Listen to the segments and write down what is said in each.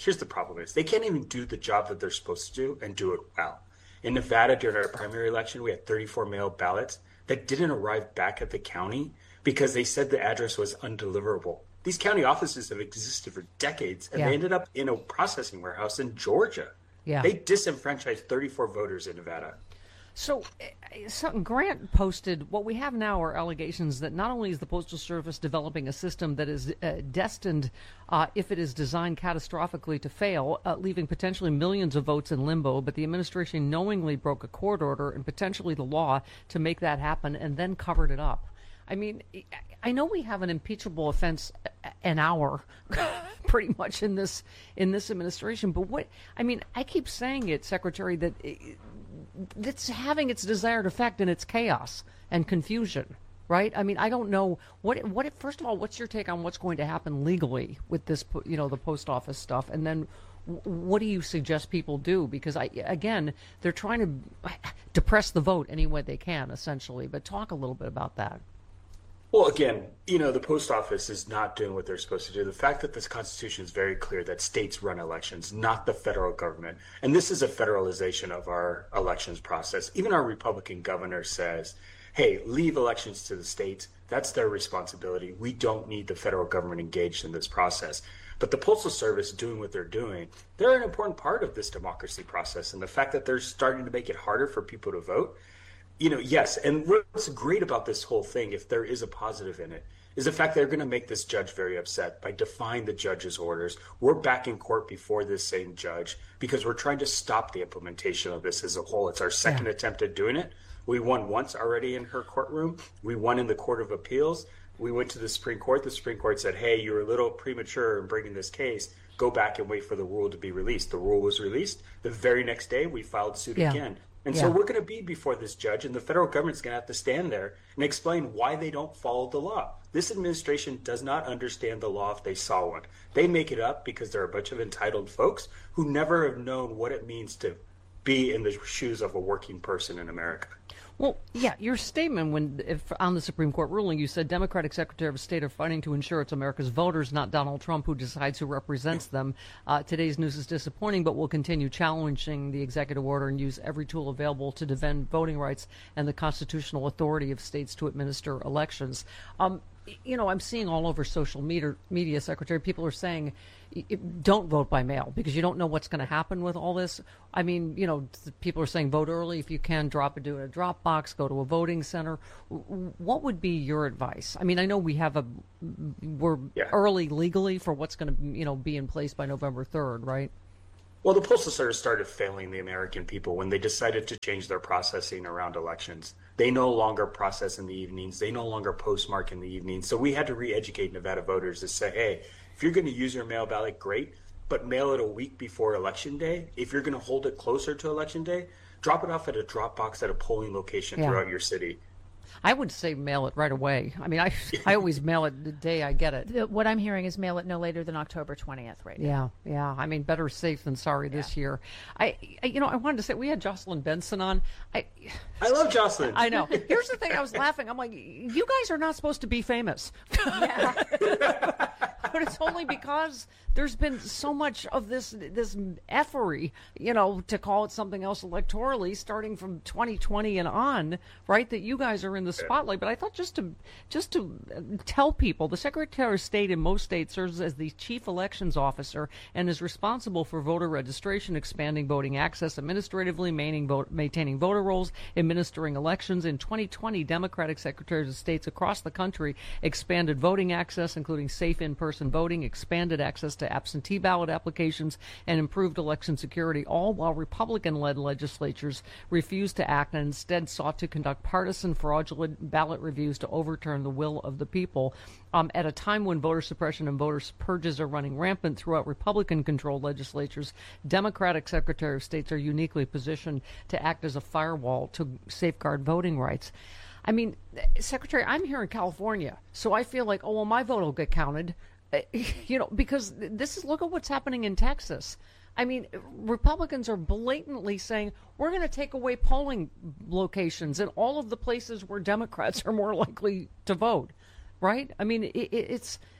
here's the problem is they can't even do the job that they're supposed to do and do it well. In Nevada, during our primary election, we had 34 mail ballots that didn't arrive back at the county because they said the address was undeliverable. These county offices have existed for decades, and they ended up in a processing warehouse in Georgia. Yeah. They disenfranchised 34 voters in Nevada. So Grant posted, what we have now are allegations that not only is the Postal Service developing a system that is destined, if it is designed catastrophically, to fail, leaving potentially millions of votes in limbo, but the administration knowingly broke a court order and potentially the law to make that happen and then covered it up. I mean, I know we have an impeachable offense an hour pretty much in this administration, but I keep saying it, Secretary, that it's having its desired effect in its chaos and confusion, right? I mean, I don't know first of all, what's your take on what's going to happen legally with this, the post office stuff? And then what do you suggest people do? Because they're trying to depress the vote any way they can, essentially, but talk a little bit about that. Well, again, the post office is not doing what they're supposed to do. The fact that this Constitution is very clear that states run elections, not the federal government. And this is a federalization of our elections process. Even our Republican governor says, hey, leave elections to the states. That's their responsibility. We don't need the federal government engaged in this process. But the Postal Service doing what they're doing, they're an important part of this democracy process. And the fact that they're starting to make it harder for people to vote, yes. And what's great about this whole thing, if there is a positive in it, is the fact that they're going to make this judge very upset by defying the judge's orders. We're back in court before this same judge because we're trying to stop the implementation of this as a whole. It's our second attempt at doing it. We won once already in her courtroom. We won in the Court of Appeals. We went to the Supreme Court. The Supreme Court said, hey, you're a little premature in bringing this case. Go back and wait for the rule to be released. The rule was released. The very next day, we filed suit again. And so we're going to be before this judge, and the federal government's going to have to stand there and explain why they don't follow the law. This administration does not understand the law if they saw one. They make it up because they're a bunch of entitled folks who never have known what it means to be in the shoes of a working person in America. Well, yeah, your statement on the Supreme Court ruling, you said Democratic Secretary of State are fighting to ensure it's America's voters, not Donald Trump, who decides who represents them. Today's news is disappointing, but we'll continue challenging the executive order and use every tool available to defend voting rights and the constitutional authority of states to administer elections. I'm seeing all over social media, Secretary, people are saying, don't vote by mail because you don't know what's going to happen with all this. I mean, people are saying vote early if you can, drop it in a drop box, go to a voting center. What would be your advice? I mean, I know we're early legally for what's going to, be in place by November 3rd, right? Well, the Postal Service started failing the American people when they decided to change their processing around elections. They no longer process in the evenings. They no longer postmark in the evenings. So we had to re-educate Nevada voters to say, hey, if you're going to use your mail ballot, great, but mail it a week before Election Day. If you're going to hold it closer to Election Day, drop it off at a drop box at a polling location throughout your city. I would say mail it right away. I mean, I always mail it the day I get it. What I'm hearing is mail it no later than October 20th right now. Yeah. I mean, better safe than sorry this year. I wanted to say, we had Jocelyn Benson on. I love Jocelyn. I know. Here's the thing. I was laughing. I'm like, you guys are not supposed to be famous. But it's only because there's been so much of this effery, to call it something else electorally, starting from 2020 and on, right, that you guys are in the spotlight. But I thought just to tell people, the Secretary of State in most states serves as the chief elections officer and is responsible for voter registration, expanding voting access administratively, maintaining voter rolls, administering elections. In 2020, Democratic Secretaries of State across the country expanded voting access, including safe in-person voting, expanded access to absentee ballot applications, and improved election security, all while Republican-led legislatures refused to act and instead sought to conduct partisan fraudulent ballot reviews to overturn the will of the people. At a time when voter suppression and voter purges are running rampant throughout Republican-controlled legislatures, Democratic Secretary of States are uniquely positioned to act as a firewall to safeguard voting rights. I mean, Secretary, I'm here in California, so I feel like, my vote will get counted, because look at what's happening in Texas. I mean, Republicans are blatantly saying, we're going to take away polling locations in all of the places where Democrats are more likely to vote, right? I mean,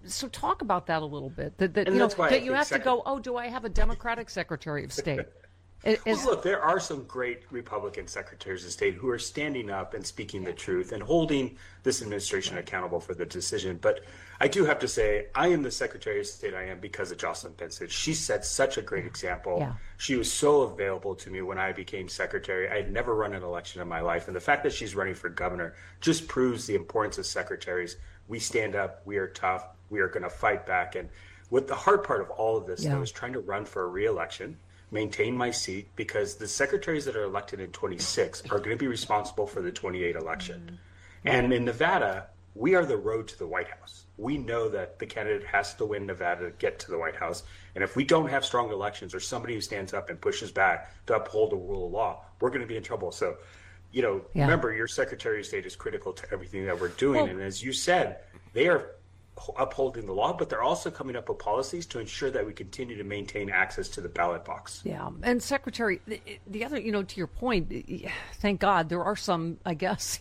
So talk about that a little bit. That And you know that's why I that you think have to go. Oh, do I have a Democratic Secretary of State? Well, look, there are some great Republican secretaries of state who are standing up and speaking the truth and holding this administration accountable for the decision. But I do have to say, I am the Secretary of State I am because of Jocelyn Benson. She set such a great example. Yeah. She was so available to me when I became secretary. I had never run an election in my life. And the fact that she's running for governor just proves the importance of secretaries. We stand up. We are tough. We are going to fight back. And what the hard part of all of this, though, is trying to run for a re-election, maintain my seat, because the secretaries that are elected in 26 are going to be responsible for the 28 election. And in Nevada, we are the road to the White House. We know that the candidate has to win Nevada to get to the White House. And if we don't have strong elections or somebody who stands up and pushes back to uphold the rule of law, we're going to be in trouble. So, remember, your Secretary of State is critical to everything that we're doing. And as you said, they are upholding the law, but they're also coming up with policies to ensure that we continue to maintain access to the ballot box. Yeah. And Secretary, the other, to your point, thank God there are some, I guess,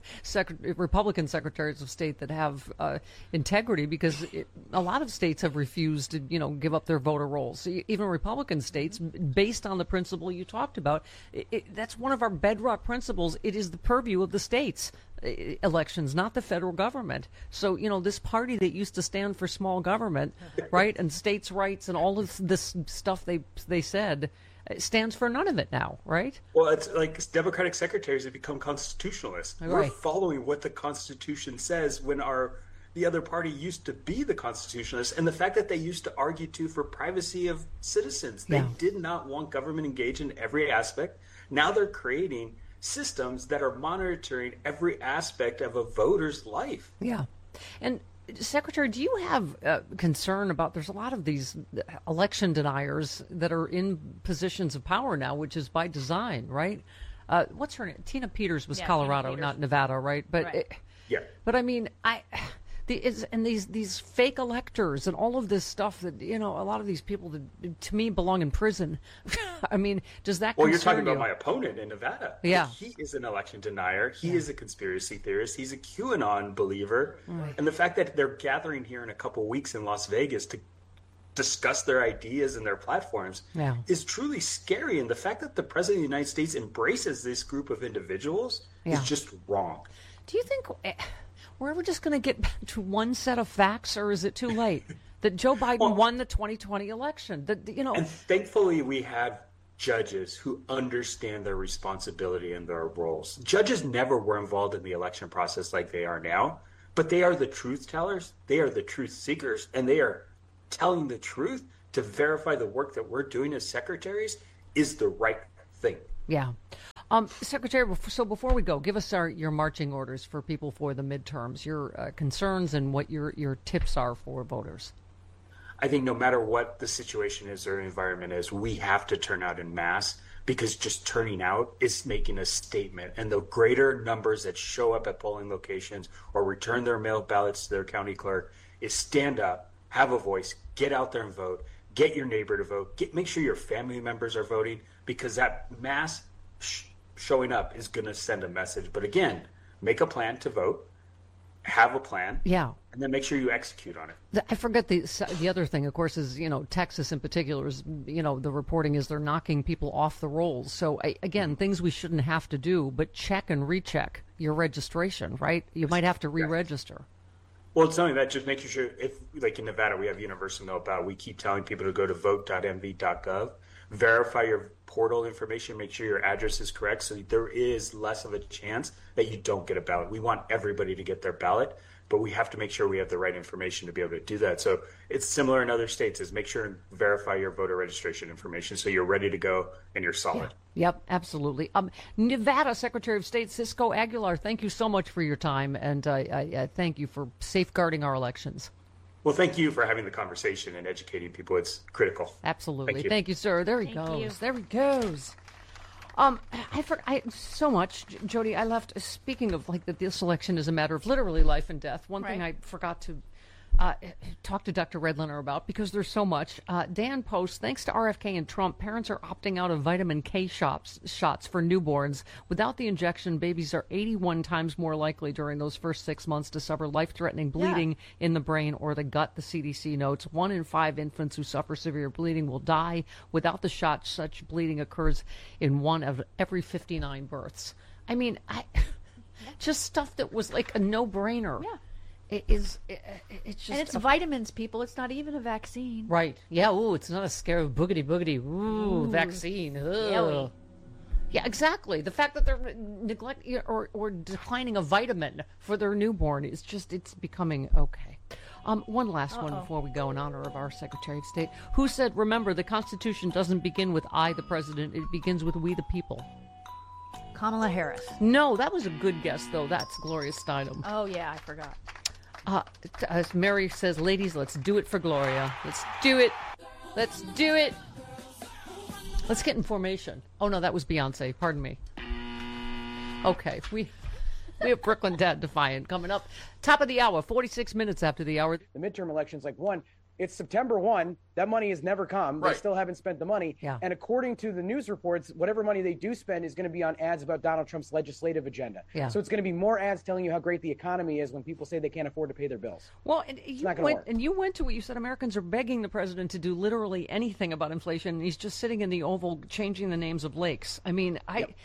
Republican secretaries of state that have integrity, because a lot of states have refused to, give up their voter rolls. Even Republican states, based on the principle you talked about, that's one of our bedrock principles. It is the purview of the states. Elections, not the federal government. So, this party that used to stand for small government, right, and states' rights and all of this stuff they said, stands for none of it now, right? Well, it's like Democratic secretaries have become constitutionalists. Right. We're following what the Constitution says when the other party used to be the constitutionalists, and the fact that they used to argue for privacy of citizens. They did not want government engaged in every aspect. Now they're creating systems that are monitoring every aspect of a voter's life. Yeah. And Secretary, do you have concern about, there's a lot of these election deniers that are in positions of power now, which is by design, right? What's her name? Tina Peters was Colorado, not Nevada, right? But but I mean, these fake electors and all of this stuff that, a lot of these people that, to me, belong in prison. I mean, does that concern you're talking you? about my opponent in Nevada. Yeah. He is an election denier. He is a conspiracy theorist. He's a QAnon believer. And the fact that they're gathering here in a couple weeks in Las Vegas to discuss their ideas and their platforms is truly scary. And the fact that the President of the United States embraces this group of individuals is just wrong. Do you think we're ever just going to get back to one set of facts, or is it too late? That Joe Biden won the 2020 election. And thankfully, we have judges who understand their responsibility and their roles. Judges never were involved in the election process like they are now, but they are the truth tellers. They are the truth seekers, and they are telling the truth to verify the work that we're doing as secretaries is the right thing. Yeah. Secretary, so before we go, give us your marching orders for people for the midterms, your concerns and what your tips are for voters. I think no matter what the situation is or environment is, we have to turn out en masse, because just turning out is making a statement. And the greater numbers that show up at polling locations or return their mail ballots to their county clerk is stand up, have a voice, get out there and vote, get your neighbor to vote, make sure your family members are voting, because that mass showing up is going to send a message. But again, make a plan to vote, have a plan, and then make sure you execute on it. I forget the other thing, of course, is, Texas in particular is, the reporting is they're knocking people off the rolls. So again, things we shouldn't have to do, but check and recheck your registration, right? You might have to re-register. Well, it's something that just making sure, if like in Nevada, we have universal mail ballot, we keep telling people to go to vote.mv.gov, verify your portal information, make sure your address is correct, so there is less of a chance that you don't get a ballot. We want everybody to get their ballot, but we have to make sure we have the right information to be able to do that. So it's similar in other states, is make sure and verify your voter registration information so you're ready to go and you're solid. Yep, absolutely. Nevada Secretary of State Cisco Aguilar, thank you so much for your time, and I thank you for safeguarding our elections. Well, thank you for having the conversation and educating people. It's critical. Absolutely. Thank you, sir. There he goes. There he goes. I so much, Jody. I left. Speaking of that, this election is a matter of literally life and death. One thing I forgot to talk to Dr. Redliner about, because there's so much. Dan posts, thanks to RFK and Trump, parents are opting out of vitamin K shots for newborns. Without the injection, babies are 81 times more likely during those first 6 months to suffer life-threatening bleeding in the brain or the gut, the CDC notes. 1 in 5 infants who suffer severe bleeding will die. Without the shot, such bleeding occurs in 1 of every 59 births. I mean, just stuff that was like a no-brainer. Yeah. It's just, and it's vitamins, people. It's not even a vaccine. Right. Yeah. Ooh, it's not a scary boogity. Ooh, vaccine. Ugh. Yeah, exactly. The fact that they're neglecting or declining a vitamin for their newborn is just, it's becoming okay. One last one before we go in honor of our Secretary of State, who said, remember, the Constitution doesn't begin with I, the president. It begins with we, the people. Kamala Harris. No, that was a good guess, though. That's Gloria Steinem. Oh, yeah, I forgot. As Mary says, ladies, let's do it for Gloria. Let's do it. Let's do it. Let's get in formation. Oh, no, that was Beyonce. Pardon me. Okay, we have Brooklyn Dad Defiant coming up. Top of the hour, 46 minutes after the hour. The midterm elections, it's September 1. That money has never come. Right. They still haven't spent the money. Yeah. And according to the news reports, whatever money they do spend is going to be on ads about Donald Trump's legislative agenda. Yeah. So it's going to be more ads telling you how great the economy is when people say they can't afford to pay their bills. Well, and you went to it. You said Americans are begging the president to do literally anything about inflation, and he's just sitting in the Oval changing the names of lakes. I mean,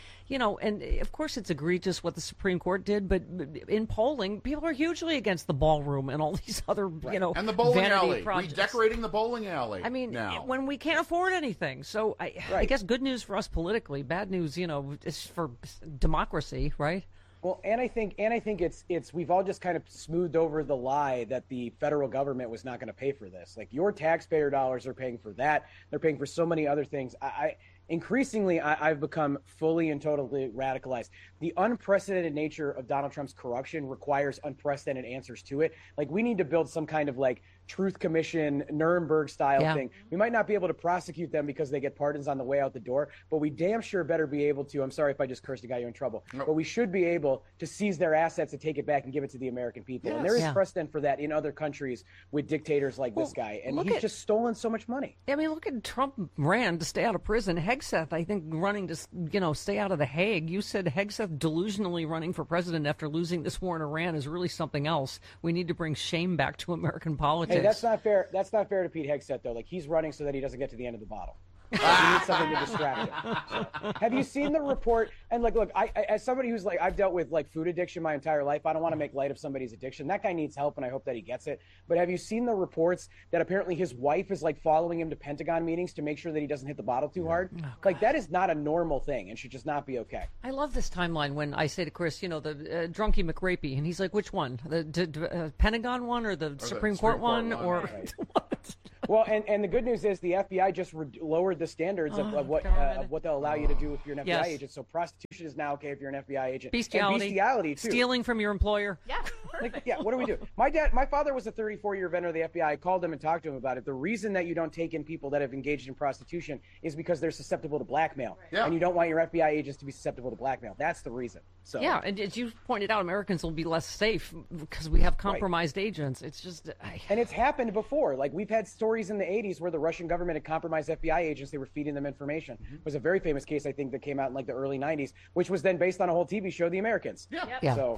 and of course it's egregious what the Supreme Court did, but in polling, people are hugely against the ballroom and all these other, and the bowling alley. Projects. Redecorating the bowling alley. I mean, now. when we can't afford anything. So I guess good news for us politically, bad news, is for democracy, right? Well, and I think it's we've all just kind of smoothed over the lie that the federal government was not going to pay for this. Like, your taxpayer dollars are paying for that. They're paying for so many other things. Increasingly, I've become fully and totally radicalized. The unprecedented nature of Donald Trump's corruption requires unprecedented answers to it. Like, we need to build some kind of Truth Commission, Nuremberg style thing. We might not be able to prosecute them because they get pardons on the way out the door, but we damn sure better be able to. I'm sorry if I just cursed and got you in trouble, but we should be able to seize their assets and take it back and give it to the American people. Yes. And there is precedent for that in other countries with dictators like this guy. And he's just stolen so much money. I mean, look at Trump ran to stay out of prison. Hegseth, I think, running to stay out of the Hague. You said Hegseth delusionally running for president after losing this war in Iran is really something else. We need to bring shame back to American politics. Hey, that's not fair. That's not fair to Pete Hegseth, though. He's running so that he doesn't get to the end of the bottle. He needs something to distract him. So, have you seen the report? And look, I as somebody who's I've dealt with food addiction my entire life. I don't want to make light of somebody's addiction. That guy needs help, and I hope that he gets it. But have you seen the reports that apparently his wife is following him to Pentagon meetings to make sure that he doesn't hit the bottle too hard? Oh, that is not a normal thing, and should just not be okay. I love this timeline when I say to Chris, the drunkie McRapey, and he's like, which one, the Pentagon one or the Supreme Court one, or? Right. Well, and the good news is the FBI just lowered the standards of what they'll allow you to do if you're an FBI agent. So prostitution is now okay if you're an FBI agent. Bestiality too. Stealing from your employer. Yeah. What do we do? My father was a 34-year veteran of the FBI. I called him and talked to him about it. The reason that you don't take in people that have engaged in prostitution is because they're susceptible to blackmail. Yeah. And you don't want your FBI agents to be susceptible to blackmail. That's the reason. So yeah, and as you pointed out, Americans will be less safe because we have compromised agents. It's just... And it's happened before. We've had stories in the 80s where the Russian government had compromised FBI agents. They were feeding them information. It was a very famous case, I think, that came out in the early 90s, which was then based on a whole TV show, The Americans. Yeah. Yeah. So,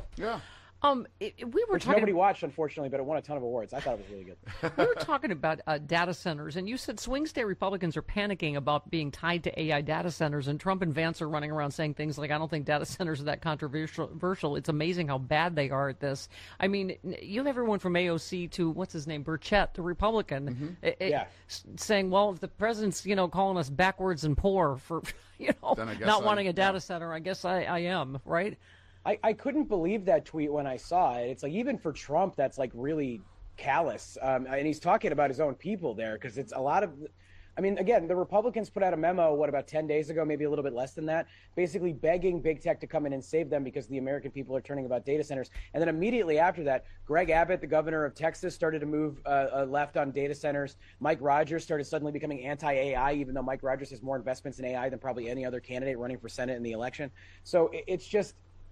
which nobody watched, unfortunately, but it won a ton of awards. I thought it was really good. We were talking about data centers, and you said swing state Republicans are panicking about being tied to AI data centers, and Trump and Vance are running around saying things like, I don't think data centers are that controversial. It's amazing how bad they are at this. I mean, you have everyone from AOC to, what's his name, Burchett, the Republican, saying, well, if the president's, calling us backwards and poor for, not wanting a data center, I guess I am, right? I couldn't believe that tweet when I saw it. It's even for Trump, that's really callous. And he's talking about his own people there because it's a lot of, again, the Republicans put out a memo, about 10 days ago, maybe a little bit less than that, basically begging big tech to come in and save them because the American people are turning about data centers. And then immediately after that, Greg Abbott, the governor of Texas, started to move left on data centers. Mike Rogers started suddenly becoming anti-AI, even though Mike Rogers has more investments in AI than probably any other candidate running for Senate in the election. So it's just...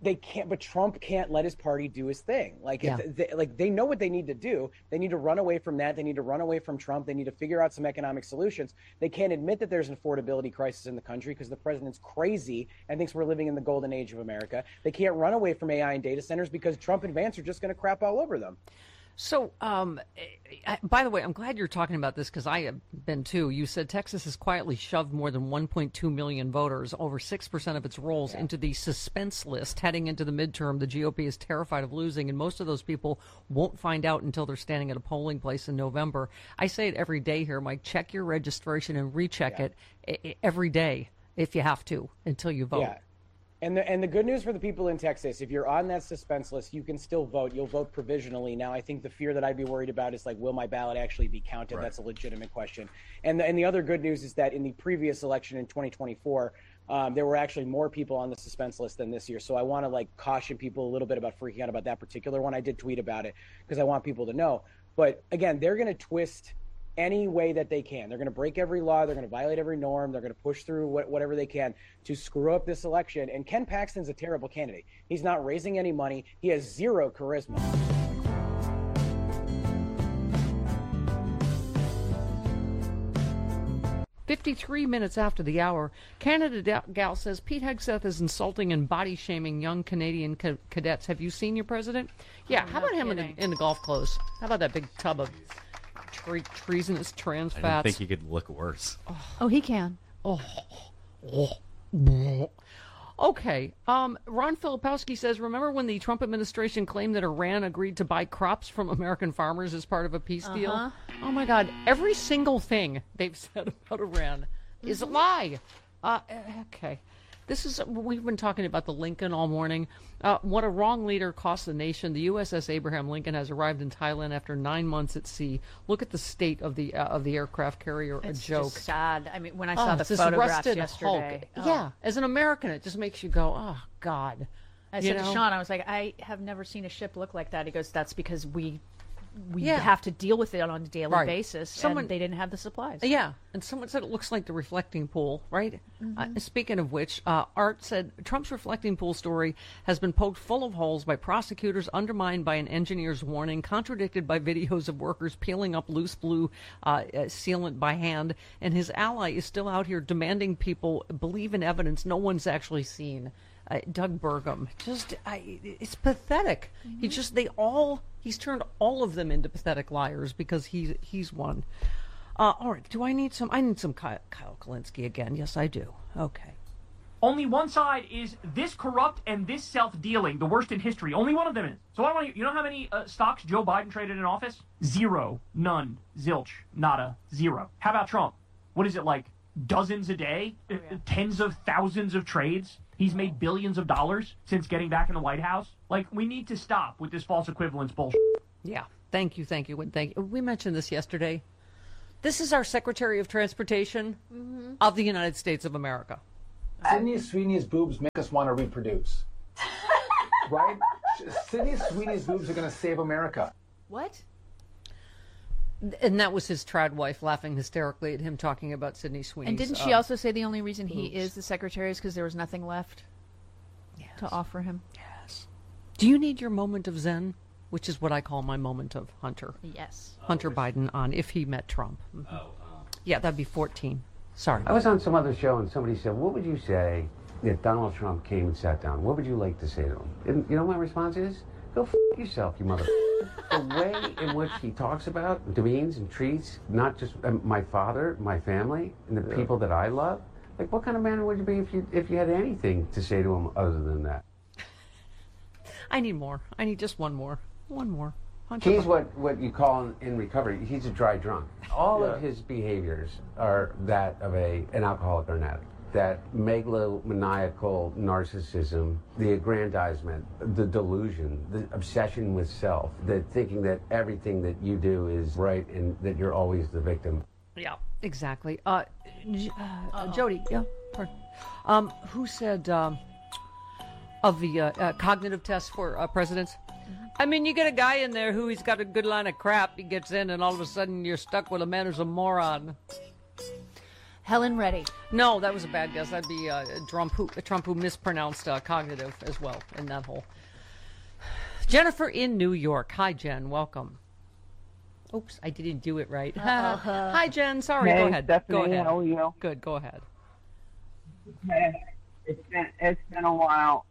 they can't. But Trump can't let his party do his thing. Like, they know what they need to do. They need to run away from that. They need to run away from Trump. They need to figure out some economic solutions. They can't admit that there's an affordability crisis in the country because the president's crazy and thinks we're living in the golden age of America. They can't run away from AI and data centers because Trump and Vance are just going to crap all over them. So, by the way, I'm glad you're talking about this because I have been too. You said Texas has quietly shoved more than 1.2 million voters, over 6% of its rolls, into the suspense list heading into the midterm. The GOP is terrified of losing, and most of those people won't find out until they're standing at a polling place in November. I say it every day here, Mike. Check your registration and recheck it every day if you have to until you vote. Yeah. And the good news for the people in Texas, if you're on that suspense list, you can still vote. You'll vote provisionally. Now, I think the fear that I'd be worried about is, like, will my ballot actually be counted? Right. That's a legitimate question. And the other good news is that in the previous election in 2024, there were actually more people on the suspense list than this year. So I want to, caution people a little bit about freaking out about that particular one. I did tweet about it because I want people to know. But, again, they're going to twist any way that they can. They're going to break every law. They're going to violate every norm. They're going to push through whatever they can to screw up this election. And Ken Paxton's a terrible candidate. He's not raising any money. He has zero charisma. "53 minutes after the hour, Canada Gal says Pete Hegseth is insulting and body shaming young Canadian cadets. Have you seen your president? Yeah, how about him in the golf clothes? How about that big tub of treasonous trans fats? I didn't think he could look worse. Oh, he can. Okay. Ron Filipowski says, remember when the Trump administration claimed that Iran agreed to buy crops from American farmers as part of a peace deal? Oh, my God. Every single thing they've said about Iran is a lie. Okay. We've been talking about the Lincoln all morning. What a wrong leader cost the nation. The USS Abraham Lincoln has arrived in Thailand after 9 months at sea. Look at the state of the aircraft carrier. It's a joke. Just sad. I mean, when I saw the this photographs rusted yesterday. Hulk. Yeah, as an American, it just makes you go, oh, God. I said to Sean, I was like, I have never seen a ship look like that. He goes, that's because we Yeah. have to deal with it on a daily Right. basis. And they didn't have the supplies. Yeah, and someone said it looks like the reflecting pool, right? Speaking of which, Art said Trump's reflecting pool story has been poked full of holes by prosecutors, undermined by an engineer's warning, contradicted by videos of workers peeling up loose blue sealant by hand, and his ally is still out here demanding people believe in evidence no one's actually seen. Doug Burgum, it's pathetic. He's turned all of them into pathetic liars because he's one. All right, I need some Kyle Kulinski again. Yes, I do. Okay. Only one side is this corrupt and this self-dealing, the worst in history. Only one of them is. So I want you know how many stocks Joe Biden traded in office? 0, none, zilch, nada, 0. How about Trump? What is it, like dozens a day? Tens of thousands of trades? He's made billions of dollars since getting back in the White House. Like, we need to stop with this false equivalence bullshit. Yeah, thank you. We mentioned this yesterday. This is our Secretary of Transportation of the United States of America. Sydney Sweeney's boobs make us want to reproduce. Right? Sydney Sweeney's boobs are going to save America. What? And that was his trad wife laughing hysterically at him talking about Sydney Sweeney's. And didn't she also say the only reason he is the secretary is because there was nothing left to offer him? Yes. Do you need your moment of zen? Which is what I call my moment of Hunter. Yes. Hunter Biden on if he met Trump. Yeah, that'd be 14. Sorry. I was on some other show and somebody said, what would you say if Donald Trump came and sat down? What would you like to say to him? And you know what my response is? Go f*** yourself, you mother. The way in which he talks about, demeans and treats, not just my father, my family, and the people that I love. Like, what kind of man would you be if you had anything to say to him other than that? I need more. I need just one more. One more. Hunter He's what you call in recovery, he's a dry drunk. All of his behaviors are that of an alcoholic or an addict. That megalomaniacal narcissism, the aggrandizement, the delusion, the obsession with self, the thinking that everything that you do is right and that you're always the victim. Yeah, exactly. Jody, yeah, who said of the cognitive test for presidents? I mean, you get a guy in there he's got a good line of crap. He gets in, and all of a sudden you're stuck with a man who's a moron. Helen Reddy. No, that was a bad guess. That'd be Trump who mispronounced cognitive as well in that whole. Jennifer in New York. Hi, Jen. Welcome. Oops, I didn't do it right. Hi, Jen. Sorry. Hey, Go ahead. Stephanie, Go ahead. how are you? Good. Go ahead. Hey, it's been a while.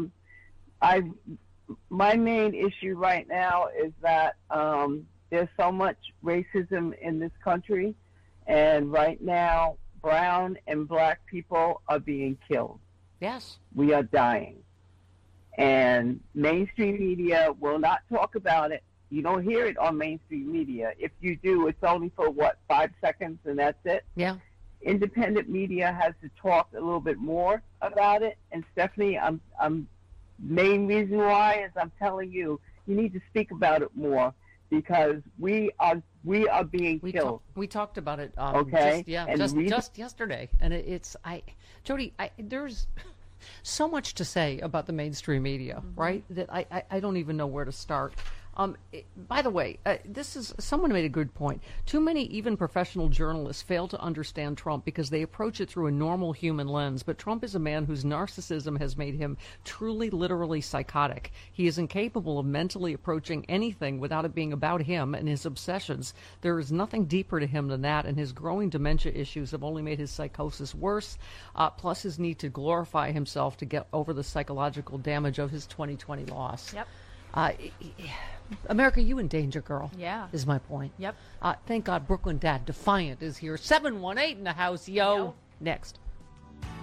My main issue right now is that there's so much racism in this country, and right now brown and black people are being killed. Yes. We are dying. And mainstream media will not talk about it. You don't hear it on mainstream media. If you do, it's only for 5 seconds, and that's it. Yeah. Independent media has to talk a little bit more about it. And Stephanie, I'm main reason why is I'm telling you, you need to speak about it more, because we are being killed. We talked about it. Okay. Just yesterday, and Jody, there's so much to say about the mainstream media, right? That I don't even know where to start. By the way, someone made a good point. Too many, even professional journalists, fail to understand Trump because they approach it through a normal human lens. But Trump is a man whose narcissism has made him truly, literally psychotic. He is incapable of mentally approaching anything without it being about him and his obsessions. There is nothing deeper to him than that, and his growing dementia issues have only made his psychosis worse, plus his need to glorify himself to get over the psychological damage of his 2020 loss. Yep. America, you in danger, girl. Yeah. Is my point. Yep. Thank God Brooklyn Dad Defiant is here. 718 in the house, yo. Yo. Next.